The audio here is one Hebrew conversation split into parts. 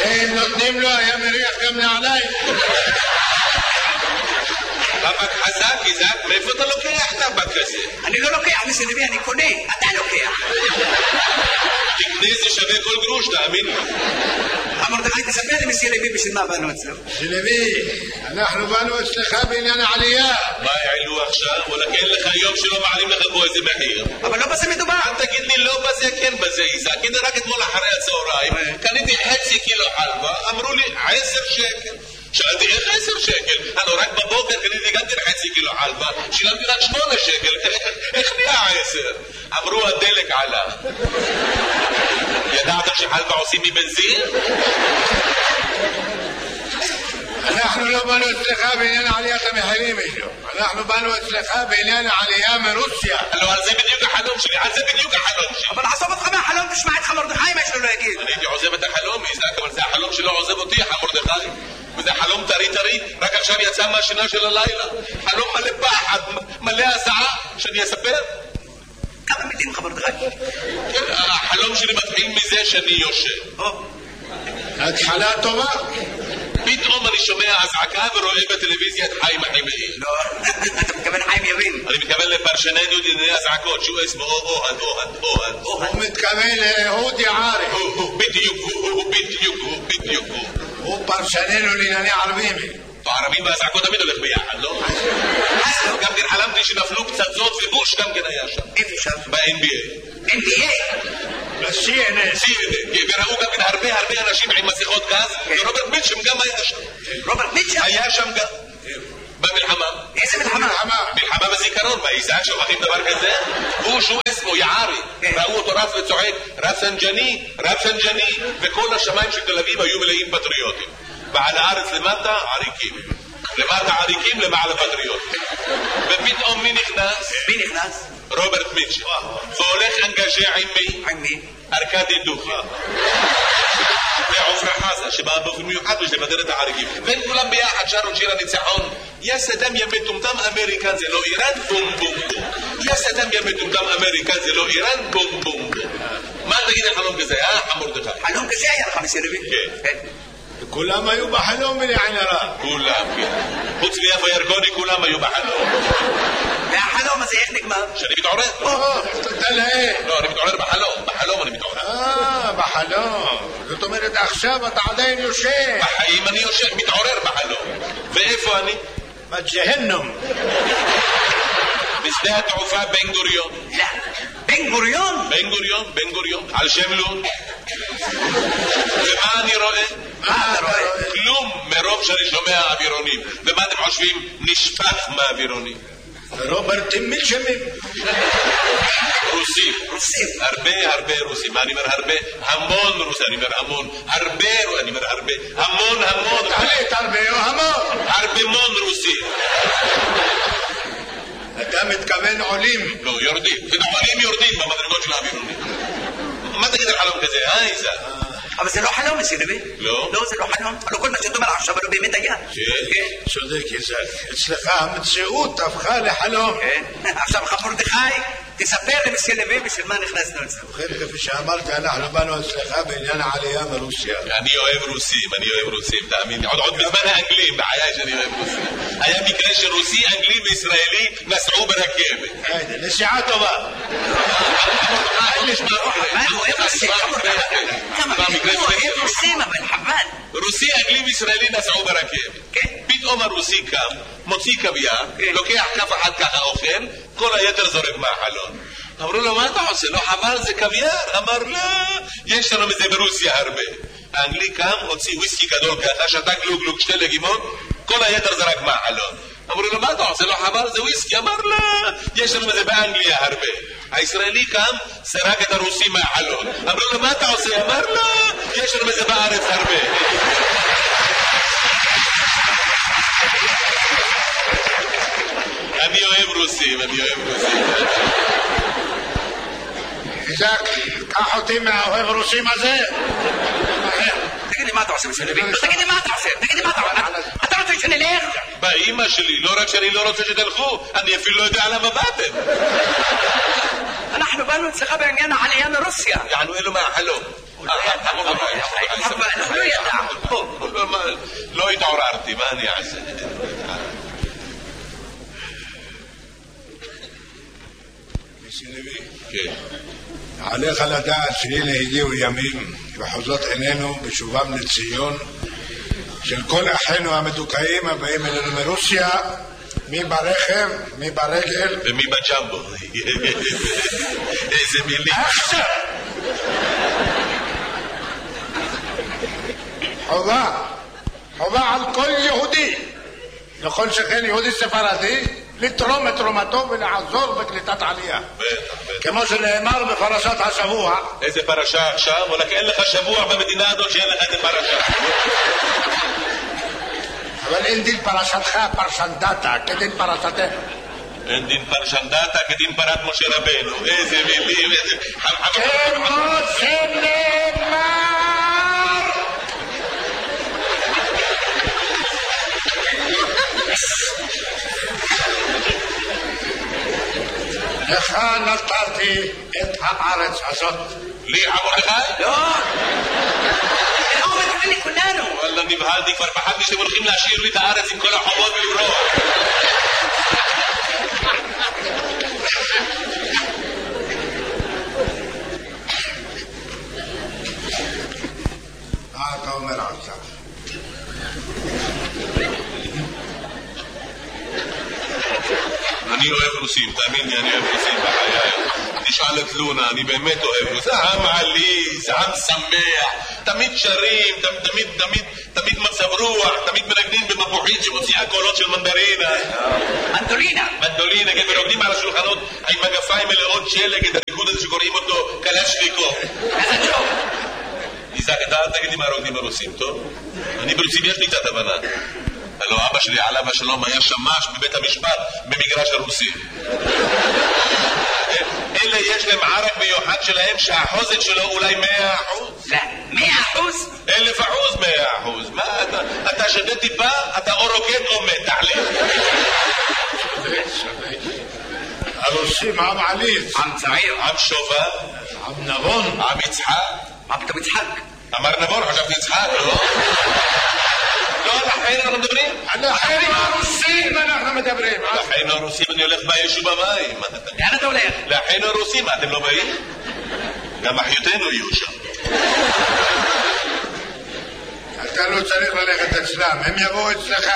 שהם נותנים לו היה מריח גם נעליים. טבק חזק, איזק, מאיפה אתה לוקח טבק כזה? אני לא לוקח, מסלבי, אני קונה, אתה לוקח. תקנה זה שווה כל גרוש, תאמין לי. מרדכי, תספר לי מסלבי בשביל מה באנו אצלו. שלבי, אנחנו באנו אצלך בעניין העלייה. מה העלו עכשיו? וואלה, אין לך יום שלא מעלים לך פה איזה מחיר. אבל לא בזה מדובר. אל תגיד לי לא בזה, כן בזה, איזק. הנה רק אתמול אחרי הצהריים, קניתי חצי קילו חלבה, אמרו לי 10 שקל. שאלתי איך 10 שקל? הלוא רק בבוקר קניתי גם חצי קילו חלבה, שילמתי רק 8 שקל. איך נהיה 10? אמרו הדלק עלה. ידעת שחלבה עושים מבנזין? אנחנו לא באנו אצלך בעניין עליית המחירים, אנחנו באנו אצלך בעניין העלייה מרוסיה. לא, על זה בדיוק החלום שלי, על זה בדיוק החלום שלי. אבל עזוב אותך מהחלום, תשמע את מרדכי, מה יש לו להגיד? אני הייתי עוזב את החלום, איזק, אבל זה החלום שלא עוזב אותי, מרדכי. וזה חלום טרי, רק עכשיו יצא מהשינה של הלילה. חלום מלא פחד, מלא הזעה, שאני אספר? כמה מילים, מרדכי? כן, החלום שלי מתחיל מזה שאני יושב. התחלה טובה. פתאום אני שומע אזעקה ורואה בטלוויזיה את חיים החימאי. לא, אתה מתכוון חיים יבין. אני מתכוון לפרשננו דיני אזעקות, שהוא אסמו אוהד. הוא מתכוון לאהוד יערי. בדיוק. הוא פרשננו לענייני ערבים. הערבים והאזעקות תמיד הולך ביחד, לא? גם כן חלמתי שנפלו פצצות ובוש גם כן היה שם. איפה שם? ב-NBA. NBA? ב-CNN. וראו גם כן הרבה אנשים עם מסכות גז, ורוברט מיטשם גם היה שם. רוברט מיטשם? היה שם גם. במלחמה. איזה מלחמה? מלחמה בזיכרון, באיזק שוכחים דבר כזה? הוא שהוא אסמו יערי. ראו אותו רץ וצועק, רפסנג'ני, וכל השמיים של תל אביב היו מלאים פטריוטים. ועל הארץ למטה עריקים. למטה עריקים, למעלה פטריוטים. ופתאום מי נכנס? רוברט מיטשם. והולך אנגז'ה עם מי? עם מי? ארקדי דוכי. ועופרה חזה שבאה באופן מיוחד בשביל את העריקים. והם כולם ביחד שרו שיר הניצחון. יא סדאם יא מטומטם אמריקן זה לא איראן בום בום בום. יא סדאם יא מטומטם אמריקן זה לא איראן בום בום בום. מה תגיד על חלום כזה, מרדכי? חלום כזה היה לך מסלבי? כן. כולם היו בחלום בלעין הרע. כולם, כן. חוץ מיפה ירקוני כולם היו בחלום. והחלום הזה איך נגמר? שאני מתעורר. תודה לאל. לא, אני מתעורר בחלום אני מתעורר. בחלום. זאת אומרת עכשיו אתה עדיין יושב. בחיים אני יושב, מתעורר בחלום. ואיפה אני? בג'הנום. בשדה התעופה בן גוריון. לא. בן גוריון? בן גוריון, על שם לון. ומה אני רואה? מה אתה רואה? כלום מרוב שאני שומע אווירונים. ומה אתם חושבים? נשפך מהאווירונים. רוברט מיטשמים. רוסים. הרבה רוסים. מה אני אומר הרבה? המון רוסים. אני אומר המון. הרבה, אני אומר הרבה. המון. תעלית הרבה או המון? הרבה מון רוסים. אתה מתכוון עולים. לא, יורדים. עולים יורדים במדרגות של האווירונים. מה תגיד על חלום כזה, איזה? אבל זה לא חלום מסלבי. לא? לא, זה לא חלום. לא כל מה שאתה אומר עכשיו, אבל באמת היה. כן. צודק, איזק. אצלך המציאות הפכה לחלום. כן. עכשיו מרדכי, תספר לי מסלבי בשביל מה נכנסנו אצלנו. ובכן, כפי שאמרת, אנחנו באנו אצלך בעניין העלייה מרוסיה. אני אוהב רוסים, תאמין לי. עוד בזמן האנגלים, בחיי שאני אוהב רוסים. היה מקרה שרוסי, אנגלי וישראלי נסעו ברכבת. נסיעה טובה. רוסים, אבל חבל. רוסי, אנגלי וישראלי נסעו ברכבת. פתאום הרוסי קם, מוציא קוויאר, לוקח כף אחד ככה אוכל, כל היתר זורק מהחלון. אמרו לו, מה אתה עושה? לא חבל, זה קוויאר. אמר, לא, יש לנו מזה ברוסיה הרבה. האנגלי קם, הוציא וויסקי גדול ככה, שתה גלוג, 2 לגימות, כל היתר זרק מהחלון. אמרו לו, מה אתה עושה? לא חבל, זה וויסקי. אמר, לא, יש לנו מזה באנגליה הרבה. הישראלי קם, זרק את הרוסי מהחלון. אמרו לו, מה אתה עושה? אמר, לא, יש לנו מזה בארץ הרבה. אני אוהב רוסים. איזק, קח אותי מהאוהב רוסים הזה. תגיד לי מה אתה עושה מסלבי? תגיד לי מה אתה עושה? אתה רוצה שנלך? באמא שלי, לא רק שאני לא רוצה שתלכו, אני אפילו לא יודע למה באתם. אנחנו באנו אצלך בעניין העלייה מרוסיה. יענו אלו מהחלום. אנחנו לא ידע. לא התעוררתי, מה אני אעשה? כן. עליך לדעת שהנה הגיעו ימים וחוזות עינינו בשובם לציון של כל אחינו המדוכאים הבאים אלינו מרוסיה, מי ברכב, מי ברגל ומי בג'מבו. איזה מילים. עכשיו חובה על כל יהודי, לכל שכן יהודי ספרדי, לתרום את תרומתו ולעזור בקליטת עלייה. כמו שנאמר בפרשת השבוע. איזה פרשה עכשיו? אולי אין לך שבוע במדינה הזאת שאין לך איזה פרשה. אבל אין דין פרשתך פרשנדתה כדין פרשתך. אין דין פרשנדתה כדין פרת משה רבנו. איזה מילים, איזה... כמו שנאמר. לך נתתי את הארץ הזאת. לי עבורך? לא! לא מתכוון לכולנו. וואלה, נבהלתי, כבר פחדתי שאתם הולכים להשאיר לי את הארץ עם כל החובות ולברוח. מה אתה אומר עכשיו? אני אוהב רוסים, תאמין לי, אני אוהב רוסים בחיי. תשאל את לונה, אני באמת אוהב רוסים. עם עליז, עם שמח, תמיד שרים, תמיד מצב רוח, תמיד מנגנים במפוחית שמוציאה קולות של מנדרינה. מנדולינה, כן, ורוקדים על השולחנות עם מגפיים מלאות שלג, את הריקוד הזה שקוראים אותו קלצ'ניקוב. איזה ג'וב. איזק, אתה אל תגיד לי מה רוקדים ברוסים, טוב? אני ברוסים יש לי קצת הבנה. הלוא אבא שלי עליו השלום היה שמש בבית המשפט במגרש הרוסים. אלה יש להם ערק מיוחד שלהם שהחוזק שלו אולי 100%. לא, 100%? 1,000%, 100%. מה אתה שווה טיפה, אתה או רוקד או מת, תחליט. הרוסים עם עליז, עם צעיר, עם שובה, עם נבון, עם יצחק. מה פתאום יצחק? אמר נבון, חשבתי יצחק, לא? לא, על אחינו אנחנו מדברים? על אחינו הרוסים אנחנו מדברים. על אחינו הרוסים אני הולך באש ובמים. לאן אתה הולך? לאחינו הרוסים, אתם לא באים? גם אחיותינו יהיו שם. אתה לא צריך ללכת אצלם, הם יבואו אצלך.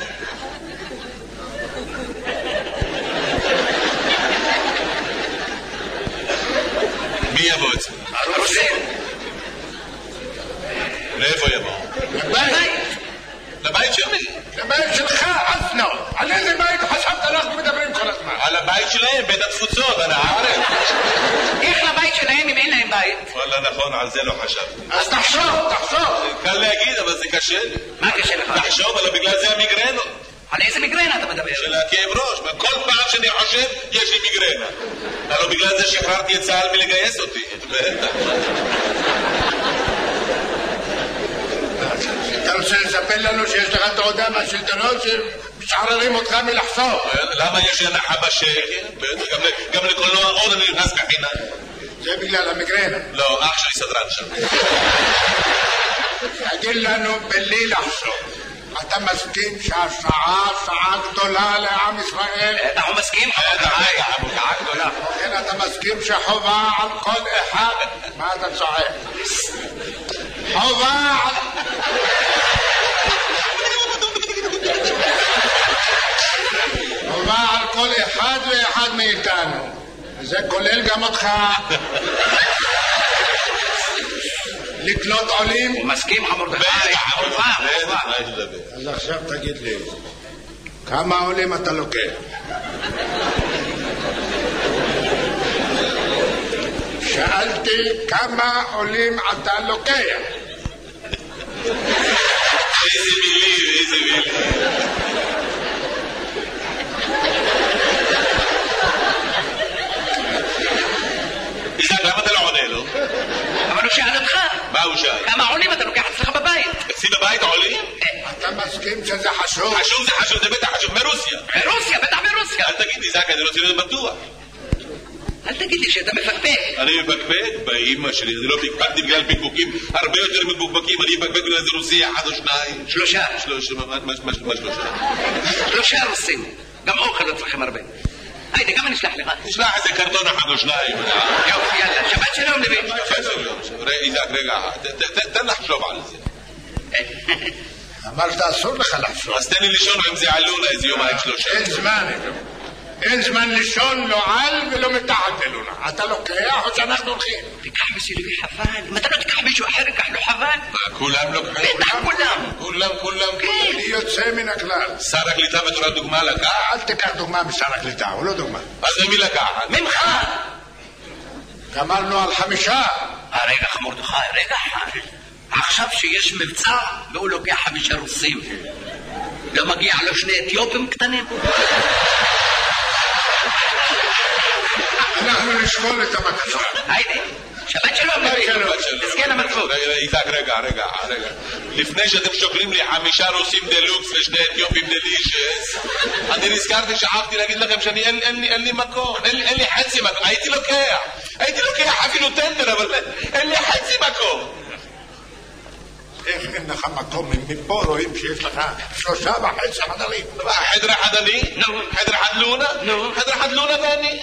מי יבוא אצלם? הרוסים. לאיפה יבואו? לבית. לבית של מי? לבית שלך, אסנו. על איזה בית חשבת אנחנו מדברים כל הזמן? על הבית שלהם, בית התפוצות, על הארץ. איך לבית שלהם אם אין להם בית? וואלה נכון, על זה לא חשבתי. אז תחשוב. קל להגיד, אבל זה קשה לי. מה קשה לך? תחשוב, אבל בגלל זה המיגרנו. על איזה מיגרנה אתה מדבר? של הכאב ראש. כל פעם שאני חושב, יש לי מיגרנה. הלוא בגלל זה שחררתי את צה"ל מלגייס אותי. בטח. אתה רוצה לספר לנו שיש לך תעודה מהשלטונות שמשחררים אותך מלחשוב? למה יש הנחה בשקל? גם לקולנוע עוד אני נכנס בחינם. זה בגלל המיגרנה. לא, אח שלי סדרן שם. תגיד לנו בלי לחשוב, אתה מסכים שהשעה שעה גדולה לעם ישראל? אנחנו מסכים? שעה גדולה. כן, אתה מסכים שחובה על כל אחד? מה אתה צועק? חובה על... חובה על כל אחד ואחד מאיתנו. זה כולל גם אותך. לקלוט עולים. הוא מסכים חמורדכי. חובה. אז עכשיו תגיד לי, כמה עולים אתה לוקח? שאלתי כמה עולים אתה לוקח. איזה מילים. איזק, למה אתה לא עונה לו? אבל הוא שאל אותך. מה הוא שאל? כמה עולים אתה לוקח אצלך בבית? אצלי בבית עולים? אתה מסכים שזה חשוב? חשוב, זה בטח חשוב, מרוסיה. ברוסיה, בטח ברוסיה. אל תגיד, איזק, אני רוצה להיות בטוח. אל תגיד לי שאתה מפקפק. אני מפקפק? באמא שלי, אני לא פקפקתי בגלל פקפוקים הרבה יותר מפוקפקים, אני מפקפק בגלל איזה רוסי אחד או שניים. שלושה. מה שלושה? שלושה רוסים. גם אוכל לא צריכים הרבה. היידה, גם אני אשלח לך. תשלח איזה קרטון אחד או שניים. יופי, יאללה, שבת שלום לוי. שבת שלום. איזק, רגע, תן לחשוב על זה. אמרת אסור לך לחשוב. אז תן לי לישון עם זה עלונה איזה יומיים שלושה. אין זמן לישון, לא על ולא מתחת אלונה. אתה לוקח או שאנחנו הולכים? תיקח מסי לוי חבל. אם אתה לא תיקח מישהו אחר, ייקח לו חבל. כולם לוקחים? בטח כולם. כולם. אני יוצא מן הכלל. שר הקליטה בתור הדוגמה לקח? אל תיקח דוגמה משר הקליטה, הוא לא דוגמה. אז ממי לקחת? ממך. גמרנו על 5. רגע חמורדכי, רגע אחד. עכשיו שיש מבצע והוא לוקח 5 רוסים. לא מגיע לו 2 אתיופים קטנים? אנחנו נשקול את הבקשה. היידה, שבת שלום לוי. תזכן המצפות. איתק, רגע. לפני שאתם שוקלים לי 5 רוסים דלוקס ו2 אתיופים דלישס, אני נזכרתי, שכחתי להגיד לכם שאני אין לי מקום, אין לי חצי מקום. הייתי לוקח אפילו טנדר, אבל אין לי חצי מקום. איך אין לך מקום? מפה רואים שיש לך 3.5 חדרים. חדר אחד אני? חדר אחד לונה? חדר אחד לונה ואני?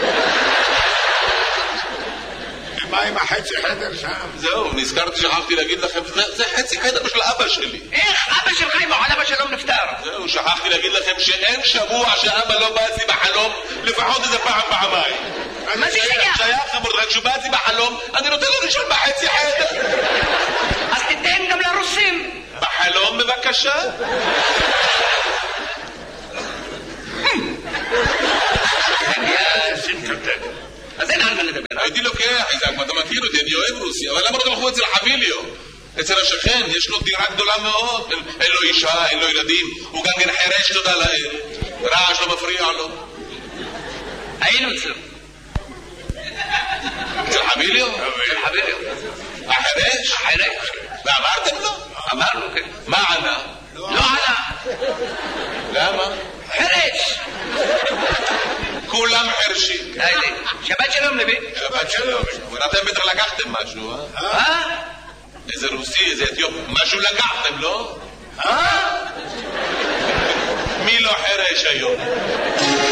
מה עם החצי חדר שם? זהו, נזכרתי, שכחתי להגיד לכם, זה חצי חדר של אבא שלי. איך אבא שלך עם על אבא שלום נפטר? זהו, שכחתי להגיד לכם שאין שבוע שאבא לא בא אצלי בחלום, לפחות איזה פעמיים. מה זה שייך חמורדכי, כשהוא בא אצלי בחלום, אני נותן לו לישון בחצי חדר. אז תיתן גם לרוסים. בחלום בבקשה. אז אין על מה לדבר. הייתי לוקח, איזק, אתה מכיר אותי, אני אוהב רוסיה, אבל למה לא תלכו אצל חביליו? אצל השכן, יש לו דירה גדולה מאוד, אין לו אישה, אין לו ילדים, הוא גם כן חירש, תודה לאל, רעש לא מפריע לו. היינו אצלו. אצל חביליו? אצל חביליו. החירש? החירש. ואמרתם לו? אמרנו, כן. מה ענה? לא ענה. למה? חירש. כולם חרשים. שבת שלום לוי. שבת שלום. אבל אתם בטח לקחתם משהו, אה? איזה רוסי, איזה אתיופי, משהו לקחתם, לא? מי לא חרש היום?